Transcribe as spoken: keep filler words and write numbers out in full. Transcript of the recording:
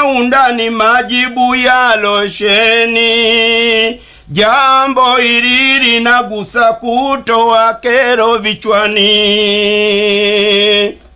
Kwa undani majibu ya losheni, jambo hili linagusa kutoa kero vichwani.